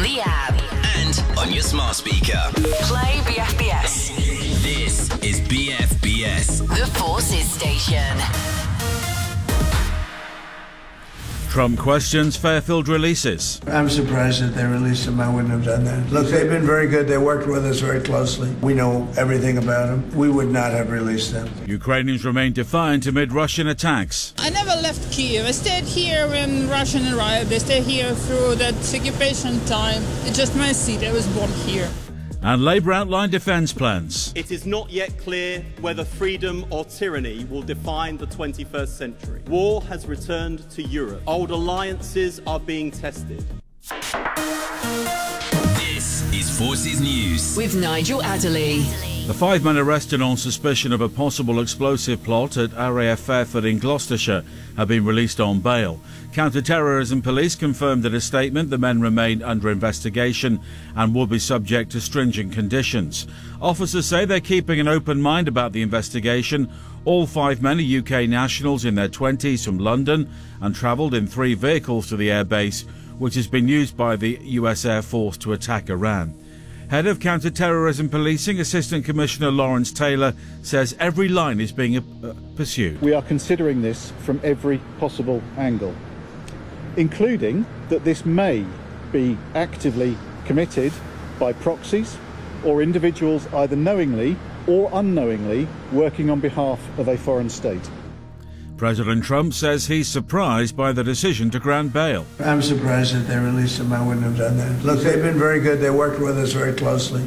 the app, and on your smart speaker. play BFBS, This is BFBS. the Forces Station. Trump questions Fairfield releases. I'm surprised that they released him. I wouldn't have done that. Look, they've been very good. They worked with us very closely. We know everything about them. We would not have released them. Ukrainians remain defiant amid Russian attacks. I never left Kiev. I stayed here when Russian arrived. I stayed here through that occupation time. It's just my seat. I was born here. And Labour outlined defence plans. It is not yet clear whether freedom or tyranny will define the 21st century. War has returned to Europe. Old alliances are being tested. This is Forces News. With Nigel Adderley. The 5 men arrested on suspicion of a possible explosive plot at RAF Fairford in Gloucestershire have been released on bail. Counter-terrorism police confirmed in a statement the men remain under investigation and will be subject to stringent conditions. Officers say they're keeping an open mind about the investigation. All 5 men are UK nationals in their 20s from London and travelled in 3 vehicles to the airbase, which has been used by the US Air Force to attack Iran. Head of Counter-Terrorism Policing, Assistant Commissioner Lawrence Taylor, says every line is being pursued. We are considering this from every possible angle, including that this may be actively committed by proxies or individuals either knowingly or unknowingly working on behalf of a foreign state. President Trump says he's surprised by the decision to grant bail. I'm surprised that they released him. I wouldn't have done that. Look, they've been very good. They worked with us very closely.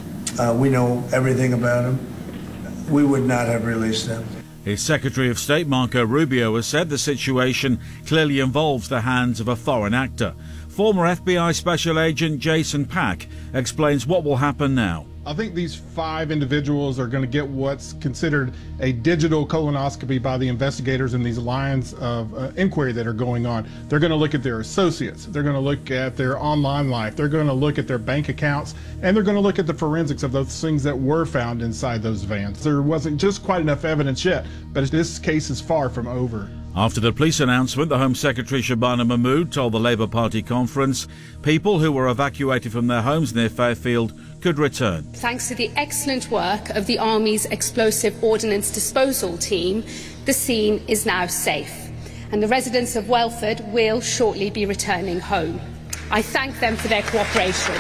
We know everything about them. We would not have released them. His Secretary of State, Marco Rubio, has said the situation clearly involves the hands of a foreign actor. Former FBI Special Agent Jason Pack explains what will happen now. I think these 5 individuals are going to get what's considered a digital colonoscopy by the investigators in these lines of inquiry that are going on. They're going to look at their associates. They're going to look at their online life. They're going to look at their bank accounts. And they're going to look at the forensics of those things that were found inside those vans. There wasn't just quite enough evidence yet, but this case is far from over. After the police announcement, the Home Secretary Shabana Mahmood told the Labour Party conference people who were evacuated from their homes near Fairfield could return. Thanks to the excellent work of the Army's Explosive Ordnance Disposal team, the scene is now safe, and the residents of Welford will shortly be returning home. I thank them for their cooperation,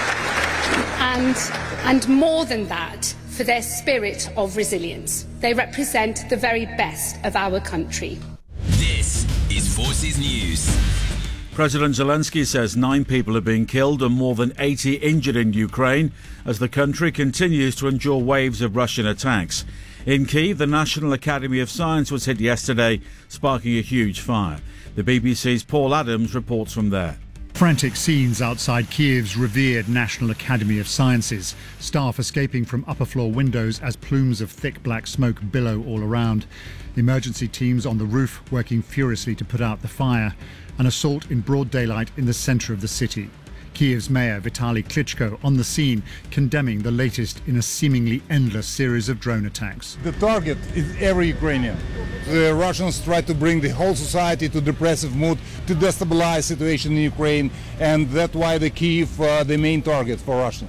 and more than that, for their spirit of resilience. They represent the very best of our country. This is Forces News. President Zelensky says 9 people have been killed and more than 80 injured in Ukraine as the country continues to endure waves of Russian attacks. In Kyiv, the National Academy of Science was hit yesterday, sparking a huge fire. The BBC's Paul Adams reports from there. Frantic scenes outside Kiev's revered National Academy of Sciences. Staff escaping from upper floor windows as plumes of thick black smoke billow all around. Emergency teams on the roof working furiously to put out the fire. An assault in broad daylight in the centre of the city. Kiev's mayor Vitaly Klitschko on the scene, condemning the latest in a seemingly endless series of drone attacks. The target is every Ukrainian. The Russians try to bring the whole society to depressive mood, to destabilize situation in Ukraine, and that's why the Kyiv the main target for Russia.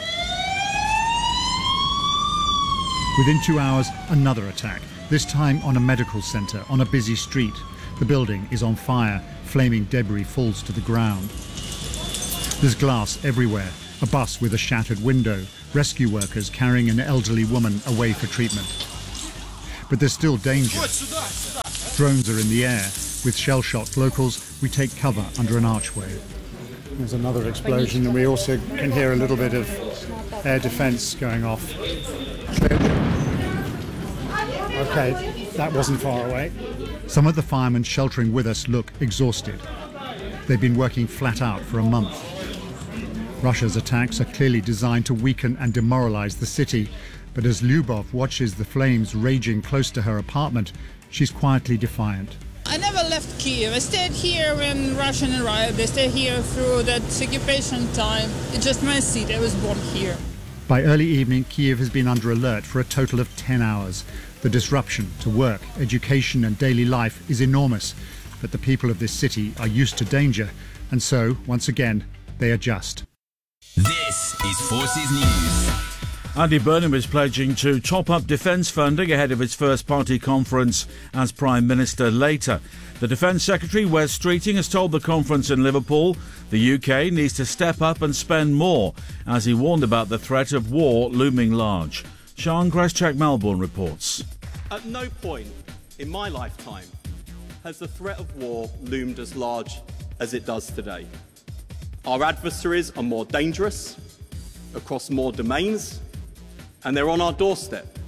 Within 2 hours, another attack, this time on a medical centre on a busy street. The building is on fire. Flaming debris falls to the ground. There's glass everywhere, a bus with a shattered window, rescue workers carrying an elderly woman away for treatment. But there's still danger. Drones are in the air. With shell-shocked locals, we take cover under an archway. There's another explosion, and we also can hear a little bit of air defence going off. Okay, that wasn't far away. Some of the firemen sheltering with us look exhausted. They've been working flat out for a month. Russia's attacks are clearly designed to weaken and demoralize the city. But as Lyubov watches the flames raging close to her apartment, she's quietly defiant. I never left Kiev. I stayed here when Russian arrived. I stayed here through that occupation time. It's just my seat. I was born here. By early evening, Kiev has been under alert for a total of 10 hours. The disruption to work, education and daily life is enormous, but the people of this city are used to danger, and so, once again, they adjust. This is Forces News. Andy Burnham is pledging to top up defence funding ahead of his first party conference as Prime Minister later. The Defence Secretary, Wes Streeting, has told the conference in Liverpool the UK needs to step up and spend more, as he warned about the threat of war looming large. Sean Kreschak, Melbourne, reports. At no point in my lifetime has the threat of war loomed as large as it does today. Our adversaries are more dangerous, across more domains, and they're on our doorstep.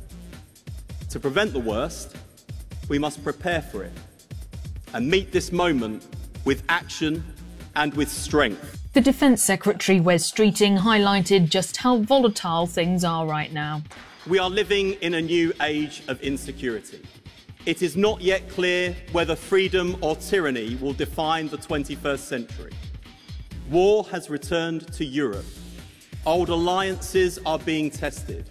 To prevent the worst, we must prepare for it and meet this moment with action and with strength. The Defence Secretary, Wes Streeting, highlighted just how volatile things are right now. We are living in a new age of insecurity. It is not yet clear whether freedom or tyranny will define the 21st century. War has returned to Europe. Old alliances are being tested.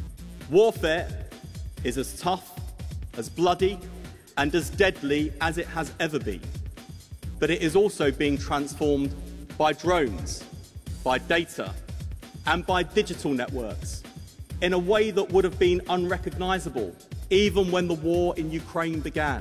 Warfare is as tough, as bloody, and as deadly as it has ever been. But it is also being transformed by drones, by data, and by digital networks in a way that would have been unrecognisable even when the war in Ukraine began.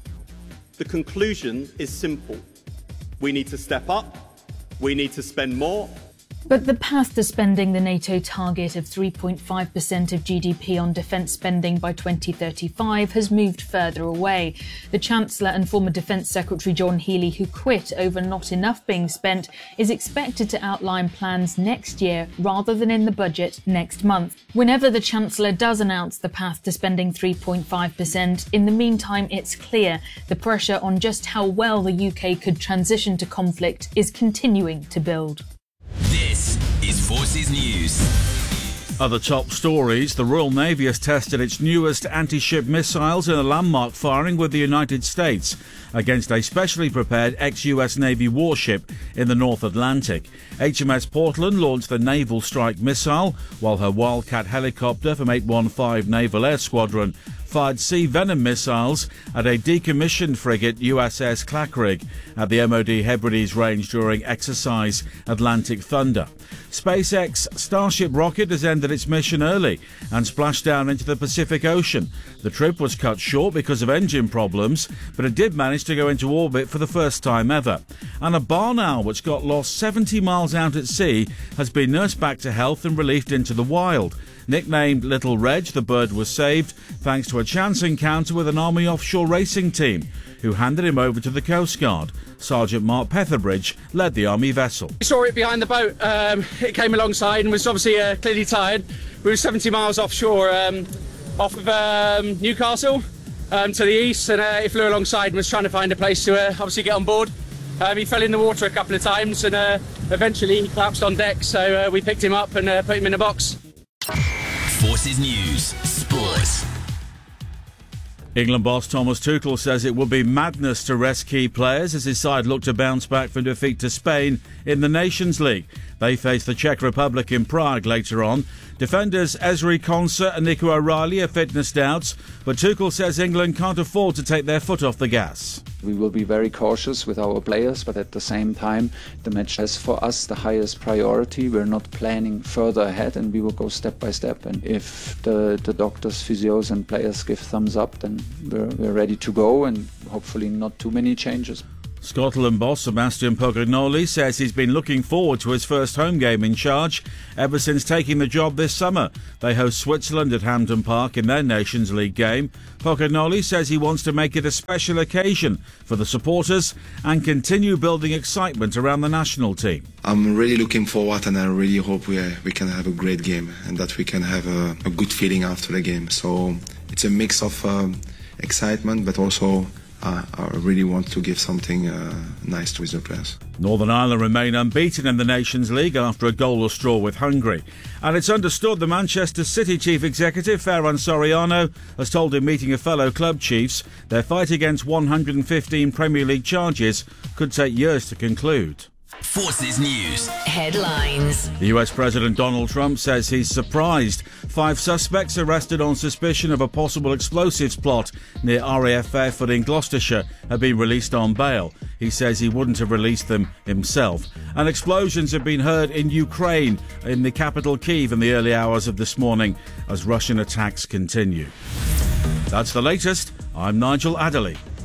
The conclusion is simple. We need to step up, we need to spend more. But the path to spending the NATO target of 3.5% of GDP on defence spending by 2035 has moved further away. The Chancellor and former Defence Secretary John Healey, who quit over not enough being spent, is expected to outline plans next year rather than in the budget next month. Whenever the Chancellor does announce the path to spending 3.5%, in the meantime it's clear the pressure on just how well the UK could transition to conflict is continuing to build. This is Forces News. Other top stories. The Royal Navy has tested its newest anti-ship missiles in a landmark firing with the United States against a specially prepared ex-US Navy warship in the North Atlantic. HMS Portland launched the Naval Strike Missile, while her Wildcat helicopter from 815 Naval Air Squadron fired Sea Venom missiles at a decommissioned frigate USS Clackrig at the MOD Hebrides range during exercise Atlantic Thunder. SpaceX Starship rocket has ended its mission early and splashed down into the Pacific Ocean. The trip was cut short because of engine problems, but it did manage to go into orbit for the first time ever. And a barn owl which got lost 70 miles out at sea has been nursed back to health and released into the wild. Nicknamed Little Reg, the bird was saved thanks to a chance encounter with an Army offshore racing team, who handed him over to the Coast Guard. Sergeant Mark Petherbridge led the Army vessel. We saw it behind the boat. It came alongside and was obviously clearly tired. We were 70 miles offshore, off of Newcastle to the east, and it flew alongside and was trying to find a place to obviously get on board. He fell in the water a couple of times and eventually he collapsed on deck, so we picked him up and put him in a box. Forces News Sports. England boss Thomas Tuchel says it would be madness to rest key players as his side look to bounce back from defeat to Spain in the Nations League. They face the Czech Republic in Prague later on. Defenders Ezri Konsa and Nico O'Reilly have fitness doubts, but Tuchel says England can't afford to take their foot off the gas. We will be very cautious with our players, but at the same time, the match has for us the highest priority. We're not planning further ahead, and we will go step by step. And if the doctors, physios and players give thumbs up, then we're ready to go, and hopefully not too many changes. Scotland boss Sebastian Poglignoli says he's been looking forward to his first home game in charge ever since taking the job this summer. They host Switzerland at Hampden Park in their Nations League game. Poglignoli says he wants to make it a special occasion for the supporters and continue building excitement around the national team. I'm really looking forward, and I really hope we can have a great game and that we can have a good feeling after the game. So it's a mix of excitement, but also I really want to give something nice to the players. Northern Ireland remain unbeaten in the Nations League after a goalless draw with Hungary. And it's understood the Manchester City chief executive, Ferran Soriano, has told him meeting of fellow club chiefs their fight against 115 Premier League charges could take years to conclude. Forces News. Headlines. The US President Donald Trump says he's surprised 5 suspects arrested on suspicion of a possible explosives plot near RAF Fairford in Gloucestershire have been released on bail. He says he wouldn't have released them himself. And explosions have been heard in Ukraine, in the capital Kyiv, in the early hours of this morning as Russian attacks continue. That's the latest. I'm Nigel Adderley.